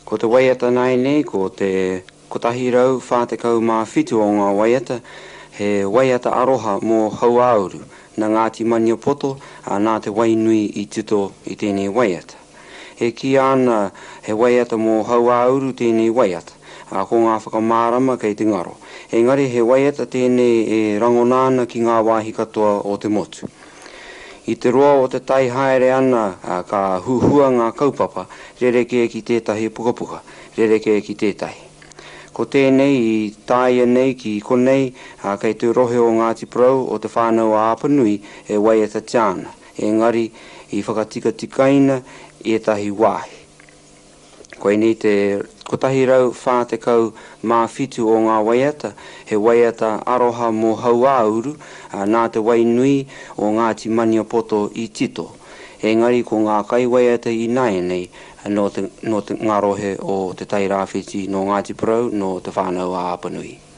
Ko te waiata nei nei, ko tahi rau whātekau mā whitu o ngā waiata, he waiata aroha mō hauauru, na Ngāti Maniopoto, nā te wainui I tito I tēnei waiata. He ki ana he waiata mō hauauru tēnei waiata, ko ngā whakamārama kei te ngaro. Engari he waiata tēnei e rangonāna ki ngā wāhi katoa o te motu. I te roa o te tai haere ana ka huhua ngā kaupapa, rereke ki tētahi pukapuka, rereke ki tētahi. Ko tēnei I tāia nei ki konei, kei te rohe o Ngāti Porou o te whānau a Apanui e waiata tiana. Engari I whakatika-tikaina I etahi wāhi. Koe nei ko tahi rau whātekau mā whitu o ngā waiata, he waiata aroha mō hauauru, nā te wainui o Ngāti Maniopoto I tito. Engari ko ngā kai waiata I nai nei, no te ngā rohe o te tai rāwhiti no Ngāti Porou no te whānau a Apanui.